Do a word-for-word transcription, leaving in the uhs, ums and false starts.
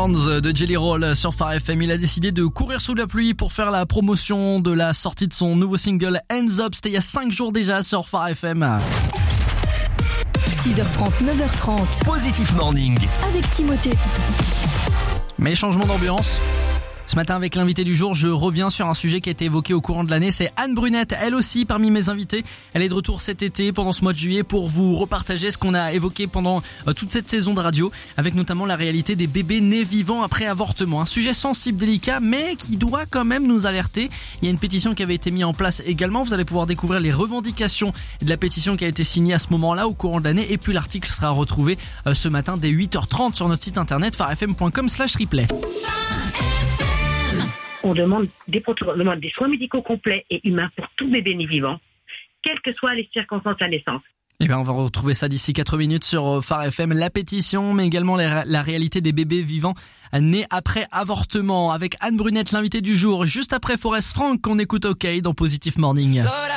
Hands de Jelly Roll sur Phare F M. Il a décidé de courir sous la pluie pour faire la promotion de la sortie de son nouveau single Hands Up. C'était il y a cinq jours déjà sur Phare F M. six heures trente, neuf heures trente. Positif Morning. Avec Timothée. Mais changement d'ambiance. Ce matin, avec l'invité du jour, je reviens sur un sujet qui a été évoqué au courant de l'année. C'est Anne Brunette, elle aussi parmi mes invités. Elle est de retour cet été, pendant ce mois de juillet, pour vous repartager ce qu'on a évoqué pendant euh, toute cette saison de radio, avec notamment la réalité des bébés nés vivants après avortement. Un sujet sensible, délicat, mais qui doit quand même nous alerter. Il y a une pétition qui avait été mise en place également. Vous allez pouvoir découvrir les revendications de la pétition qui a été signée à ce moment-là, au courant de l'année. Et puis l'article sera retrouvé euh, ce matin dès huit heures trente sur notre site internet pharefm point com slash replay. On demande des, on demande des soins médicaux complets et humains pour tout bébé né vivant, quelles que soient les circonstances de la naissance. Eh bien, on va retrouver ça d'ici quatre minutes sur Phare F M, la pétition, mais également la, la réalité des bébés vivants nés après avortement, avec Anne Brunette, l'invitée du jour, juste après Forest Frank, qu'on écoute OK dans Positive Morning.